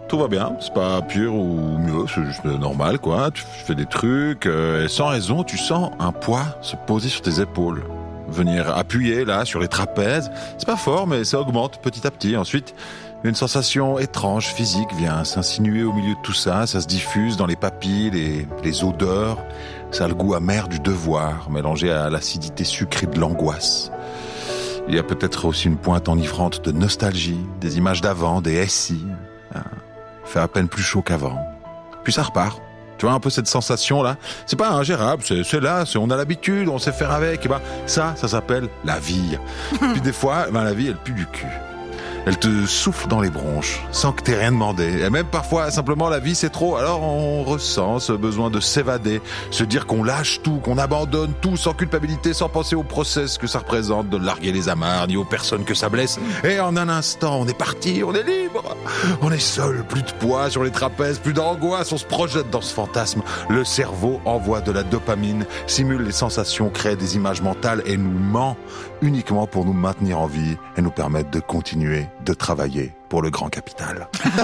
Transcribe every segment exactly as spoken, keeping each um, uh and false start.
tout va bien. C'est pas pire ou mieux, c'est juste normal, quoi. Tu fais des trucs, euh, et sans raison, tu sens un poids se poser sur tes épaules. Venir appuyer, là, sur les trapèzes. C'est pas fort, mais ça augmente petit à petit. Ensuite, une sensation étrange, physique, vient s'insinuer au milieu de tout ça. Ça se diffuse dans les papilles, les, les odeurs. Ça a le goût amer du devoir, mélangé à l'acidité sucrée de l'angoisse. Il y a peut-être aussi une pointe enivrante de nostalgie, des images d'avant, des S I. Il fait à peine plus chaud qu'avant. Puis ça repart. Tu vois un peu cette sensation-là? C'est pas ingérable, c'est, c'est là, c'est, on a l'habitude, on sait faire avec. Et ben, ça, ça s'appelle la vie. Puis des fois, ben, la vie, elle pue du cul. Elle te souffle dans les bronches, sans que t'aies rien demandé. Et même parfois, simplement, la vie, c'est trop. Alors, on ressent ce besoin de s'évader, se dire qu'on lâche tout, qu'on abandonne tout, sans culpabilité, sans penser au process que ça représente, de larguer les amarres, ni aux personnes que ça blesse. Et en un instant, on est parti, on est libre. On est seul, plus de poids sur les trapèzes, plus d'angoisse, on se projette dans ce fantasme. Le cerveau envoie de la dopamine, simule les sensations, crée des images mentales et nous ment uniquement pour nous maintenir en vie et nous permettre de continuer de travailler pour le grand capital.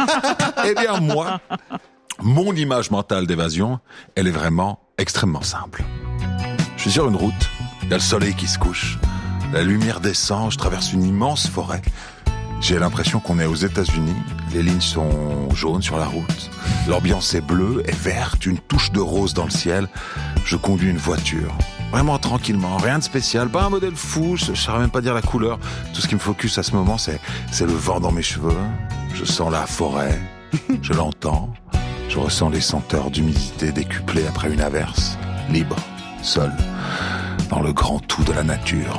Eh bien, moi, mon image mentale d'évasion, elle est vraiment extrêmement simple. Je suis sur une route, il y a le soleil qui se couche, la lumière descend, je traverse une immense forêt. J'ai l'impression qu'on est aux États-Unis, les lignes sont jaunes sur la route, l'ambiance est bleue et verte, une touche de rose dans le ciel. Je conduis une voiture. Vraiment tranquillement, rien de spécial, pas un modèle fou, je ne saurais même pas dire la couleur. Tout ce qui me focus à ce moment, c'est, c'est le vent dans mes cheveux. Je sens la forêt, je l'entends. Je ressens les senteurs d'humidité décuplées après une averse. Libre, seul, dans le grand tout de la nature.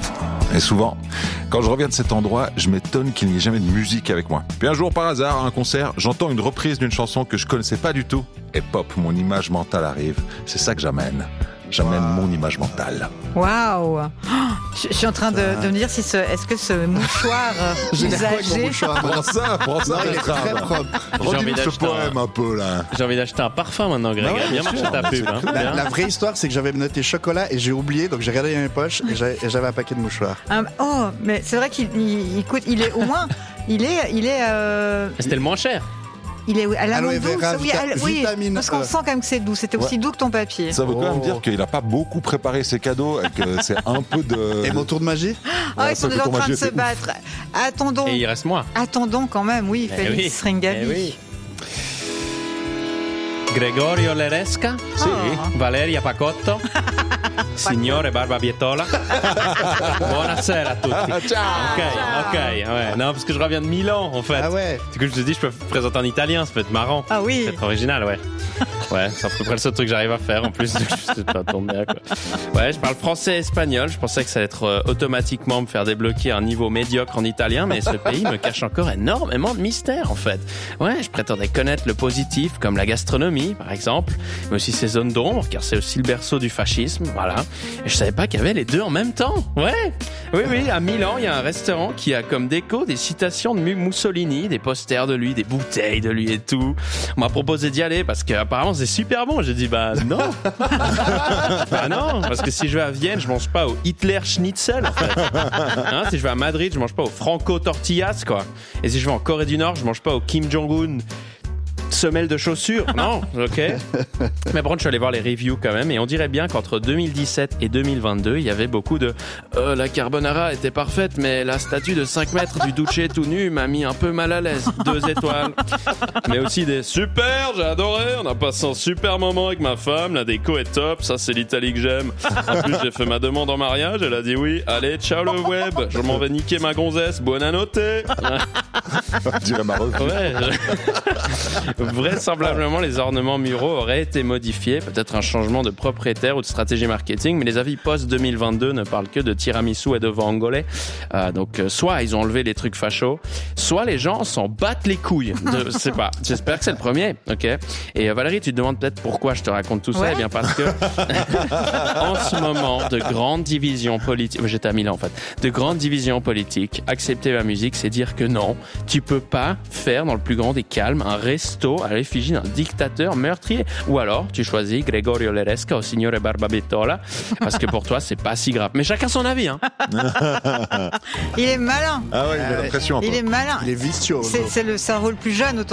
Et souvent, quand je reviens de cet endroit, je m'étonne qu'il n'y ait jamais de musique avec moi. Puis un jour, par hasard, à un concert, j'entends une reprise d'une chanson que je connaissais pas du tout. Et pop, mon image mentale arrive. C'est ça que j'amène. J'amène wow. mon image mentale. Waouh! Je, je suis en train de, de me dire si ce, est-ce que ce mouchoir usagé. Prends ça, prends ça, il est très propre. Redis-nous ce poème un... un peu là. J'ai envie d'acheter un parfum maintenant, Greg. Ouais, bien marché ta pub. Hein. La, la vraie histoire, c'est que j'avais noté chocolat et j'ai oublié, donc j'ai regardé dans mes poches et j'avais, et j'avais un paquet de mouchoirs. Um, oh, mais c'est vrai qu'il il, il coûte, il est au moins, il est, il est. Euh... C'était le moins cher. Il est à l'amande douce, vera, oui, vita, oui, vitamine parce qu'on E. sent quand même que c'est doux. C'était aussi ouais. doux que ton papier. Ça veut oh. quand même dire qu'il n'a pas beaucoup préparé ses cadeaux et que c'est un peu de... Et mon tour de magie Ah, ouais, ils sont déjà en train de se battre. Attendons. Et il reste moi. Attendons quand même, oui, eh Félix oui. Ringavi. Eh oui. Gregorio Leresca, sì. Valeria Pacotto, signore Barbabietola. Buonasera a tutti. Ciao. Ok, ok, ouais. Non, parce que je reviens de Milan, en fait. Ah ouais. Du coup, je me suis dit, je peux me présenter en italien, ça peut être marrant. Ah oui. Ça peut être original, ouais. Ouais, c'est à peu près le seul truc que j'arrive à faire, en plus. Je sais pas tomber à quoi. Ouais, je parle français et espagnol. Je pensais que ça allait être euh, automatiquement me faire débloquer un niveau médiocre en italien, mais ce pays me cache encore énormément de mystères, en fait. Ouais, je prétendais connaître le positif, comme la gastronomie, par exemple, mais aussi ses zones d'ombre, car c'est aussi le berceau du fascisme, voilà. Et je savais pas qu'il y avait les deux en même temps. Ouais. Oui, oui, à Milan, il y a un restaurant qui a comme déco des citations de Mussolini, des posters de lui, des bouteilles de lui et tout. On m'a proposé d'y aller parce qu'apparemment c'est super bon. J'ai dit, bah non. Bah non, parce que si je vais à Vienne, je mange pas au Hitler Schnitzel, en fait. Hein, si je vais à Madrid, je mange pas au Franco Tortillas, quoi. Et si je vais en Corée du Nord, je mange pas au Kim Jong-un semelle de chaussures. Non, ok. Mais par contre, je suis allé voir les reviews quand même, et on dirait bien qu'entre deux mille dix-sept et deux mille vingt-deux, il y avait beaucoup de euh, la carbonara était parfaite, mais la statue de cinq mètres du Duce tout nu m'a mis un peu mal à l'aise. Deux étoiles. Mais aussi des super, j'ai adoré, on a passé un super moment avec ma femme, la déco est top, ça c'est l'Italie que j'aime. En plus, j'ai fait ma demande en mariage, elle a dit oui, allez, ciao le web, je m'en vais niquer ma gonzesse, buonanotte. Je dirais ma revue. Ouais. Vraisemblablement, les ornements muraux auraient été modifiés, peut-être un changement de propriétaire ou de stratégie marketing, mais les avis post-deux mille vingt-deux ne parlent que de tiramisu et de vongole. Euh, donc, euh, soit ils ont enlevé les trucs fachos, soit les gens s'en battent les couilles. De, je sais pas. J'espère que c'est le premier, ok. Et euh, Valérie, tu te demandes peut-être pourquoi je te raconte tout ça. Ouais. Eh bien, parce que en ce moment, de grandes divisions politiques, j'étais à Milan en fait, de grandes divisions politiques, accepter la musique, c'est dire que non, tu peux pas faire dans le plus grand des calmes un resto à l'effigie d'un dictateur meurtrier. Ou alors, tu choisis Gregorio Leresca au Signore Barbabietola, parce que pour toi, c'est pas si grave. Mais chacun son avis, hein. Il est malin. Ah ouais, il a la pression un peu. Il est malin. Il est vicieux. C'est, c'est le cerveau le plus jeune autour